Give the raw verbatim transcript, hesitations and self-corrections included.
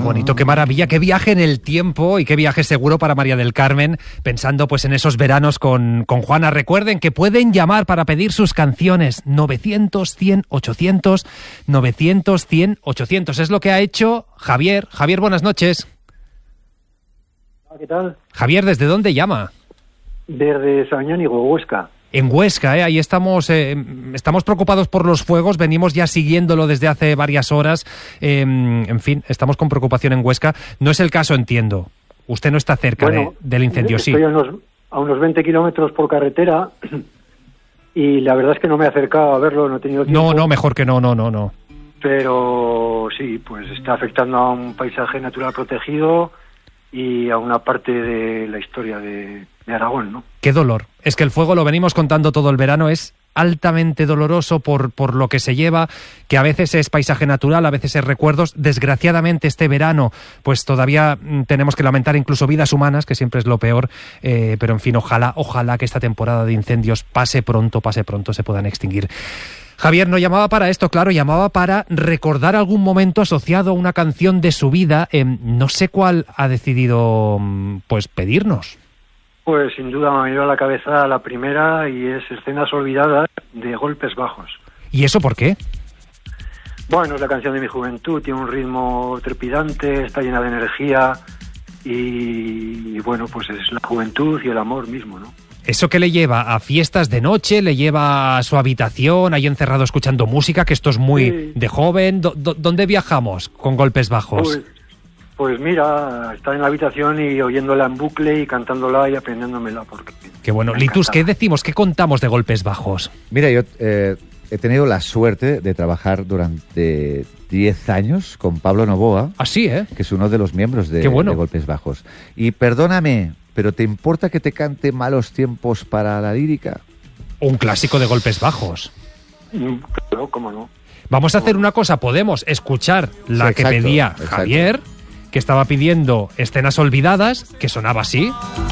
bonito, qué maravilla, qué viaje en el tiempo y qué viaje seguro para María del Carmen, pensando pues en esos veranos con, con Juana. Recuerden que pueden llamar para pedir sus canciones, novecientos, cien, ochocientos, novecientos, cien, ochocientos. Es lo que ha hecho Javier. Javier, buenas noches. ¿Qué tal? Javier, ¿desde dónde llama? Desde Sabiñánigo, Huesca. En Huesca, ¿eh? Ahí estamos, eh, estamos preocupados por los fuegos, venimos ya siguiéndolo desde hace varias horas. Eh, en fin, estamos con preocupación en Huesca. No es el caso, entiendo. Usted no está cerca bueno, de, del incendio, estoy sí. Estoy a unos, a unos veinte kilómetros por carretera y la verdad es que no me he acercado a verlo, no he tenido tiempo. No, no, mejor que no, no, no, no. Pero sí, pues está afectando a un paisaje natural protegido y a una parte de la historia de, de Aragón, ¿no? Qué dolor. Es que el fuego, lo venimos contando todo el verano, es altamente doloroso por, por lo que se lleva, que a veces es paisaje natural, a veces es recuerdos. Desgraciadamente este verano, pues todavía tenemos que lamentar incluso vidas humanas, que siempre es lo peor, eh, pero en fin, ojalá, ojalá que esta temporada de incendios pase pronto, pase pronto, se puedan extinguir. Javier no llamaba para esto, claro, llamaba para recordar algún momento asociado a una canción de su vida. Eh, no sé cuál ha decidido pues pedirnos. Pues sin duda me ha venido a la cabeza la primera y es Escenas olvidadas de Golpes Bajos. ¿Y eso por qué? Bueno, es la canción de mi juventud, tiene un ritmo trepidante, está llena de energía y, y bueno, pues es la juventud y el amor mismo, ¿no? ¿Eso que le lleva a fiestas de noche, le lleva a su habitación, ahí encerrado escuchando música, que esto es muy sí. de joven? ¿D- ¿Dónde viajamos con Golpes Bajos? Pues, pues mira, estar en la habitación y oyéndola en bucle y cantándola y aprendiéndomela. Porque qué bueno. Litus, ¿qué decimos? ¿Qué contamos de Golpes Bajos? Mira, yo eh, he tenido la suerte de trabajar durante diez años con Pablo Novoa. Ah, sí, ¿eh? Que es uno de los miembros de, bueno. de Golpes Bajos. Y perdóname, ¿pero te importa que te cante Malos Tiempos para la lírica? Un clásico de Golpes Bajos. Claro, cómo no. Vamos a hacer una cosa, podemos escuchar la sí, que exacto, pedía exacto. Javier, que estaba pidiendo Escenas olvidadas, que sonaba así.